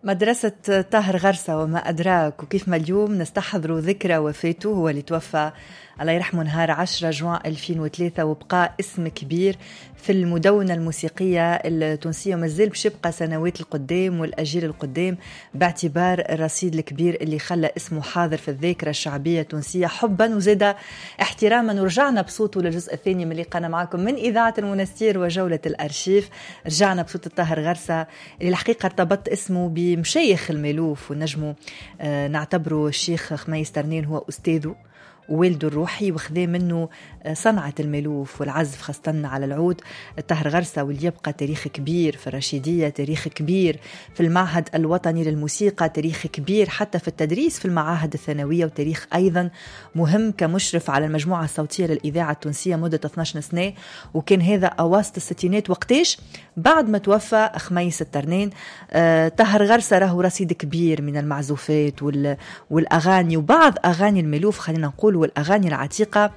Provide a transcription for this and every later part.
مدرسة طاهر غرسة وما أدراك، وكيف ما اليوم نستحضر ذكرى وفاته، هو اللي توفى الله يرحمه نهار 10 جوان 2003، وبقى اسم كبير في المدونة الموسيقية التونسية، ومازال باش يبقى سنوات القدام والأجيال القدام باعتبار الرصيد الكبير اللي خلى اسمه حاضر في الذاكرة الشعبية التونسية حبا وزاد احتراما. ورجعنا بصوته للجزء الثاني من اللي قانا معكم من إذاعة المنستير وجولة الأرشيف. رجعنا بصوت الطاهر غرسة اللي الحقيقة ارتبط اسمه بمشايخ الميلوف، ونجمه نعتبره الشيخ خميس ترنين هو أستاذه ووالده الروحي، وخذا منه صنعة الميلوف والعزف خاصة على العود. الطاهر غرسة واللي يبقى تاريخ كبير في الرشيدية، تاريخ كبير في المعهد الوطني للموسيقى، تاريخ كبير حتى في التدريس في المعاهد الثانوية، وتاريخ أيضا مهم كمشرف على المجموعة الصوتية للإذاعة التونسية مدة 12 سنة، وكان هذا أواسط الستينات وقتاش بعد ما توفى خميس الترنين. طاهر غرسة راهو رصيد كبير من المعزوفات والأغاني، وبعض أغاني الميلوف خلينا نقول والأغاني العتيقة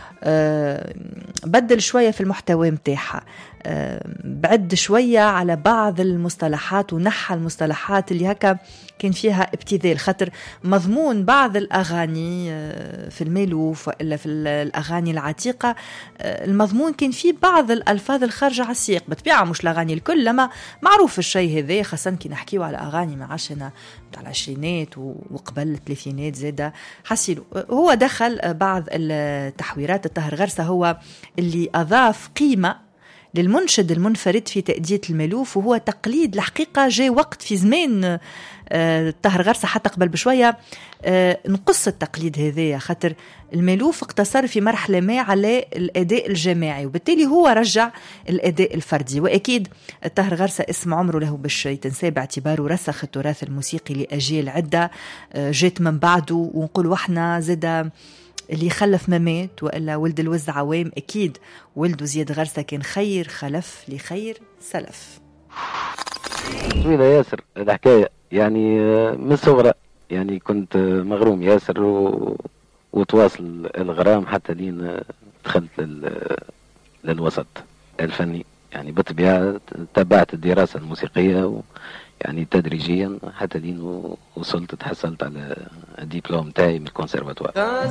بدل شوية في المحتوى متاعها، بعد شوية على بعض المصطلحات ونحى المصطلحات اللي هكا كان فيها ابتذال، خاطر مضمون بعض الأغاني في الميلوف وإلا في الأغاني العتيقة المضمون كان فيه بعض الألفاظ الخارجة على السياق، بطبيعة مش الأغاني الكل، لما معروف الشيء هذا، خاصة كي نحكيو على أغاني معاشنا بتاع العشرينات وقبل الثلاثينات زادة حسيلو. هو دخل بعض التحويرات. الطاهر غرسة هو اللي أضاف قيمة للمنشد المنفرد في تأدية الميلوف، وهو تقليد الحقيقة جاء وقت في زمان طاهر غرسة حتى قبل بشوية نقص التقليد هذا، خاطر الميلوف اقتصر في مرحلة ما على الأداء الجماعي، وبالتالي هو رجع الأداء الفردي. وأكيد طاهر غرسة اسم عمره له باش يتنسى باعتباره رسخ التراث الموسيقي لأجيال عدة جات من بعده. ونقول وحنا زاد اللي خلف ما مات، وإلا ولد الوز عوام، أكيد ولده زياد غرسة كان خير خلف لخير سلف. طويلة ياسر الحكاية، يعني من صغرى يعني كنت مغروم ياسر وتواصل الغرام حتى لين دخلت للوسط الفني. يعني بالطبيعة تبعت الدراسة الموسيقية يعني تدريجيا حتى لين وصلت تحصلت على الدبلوم تاعي من الكونسيرفاتوار.